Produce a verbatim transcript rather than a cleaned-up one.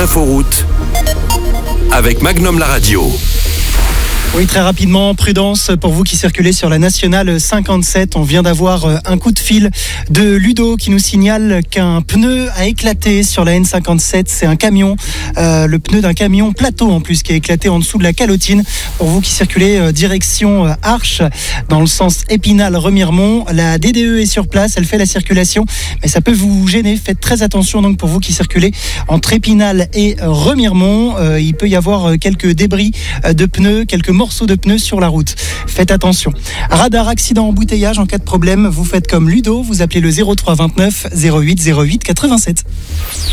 Inforoute avec Magnum la radio. Oui, très rapidement, prudence pour vous qui circulez sur la nationale cinquante-sept. On vient d'avoir un coup de fil de Ludo qui nous signale qu'un pneu a éclaté sur la N cinquante-sept. C'est un camion, euh, le pneu d'un camion plateau en plus, qui a éclaté en dessous de la Calotine. Pour vous qui circulez euh, direction euh, Arches, dans le sens Épinal-Remiremont, la D D E est sur place, elle fait la circulation, mais ça peut vous gêner. Faites très attention donc pour vous qui circulez entre Épinal et Remiremont. Euh, il peut y avoir quelques débris de pneus, quelques morceaux de pneus sur la route. Faites attention. Radar accident embouteillage, en cas de problème, vous faites comme Ludo, vous appelez le zéro trois vingt-neuf zéro huit zéro huit quatre-vingt-sept.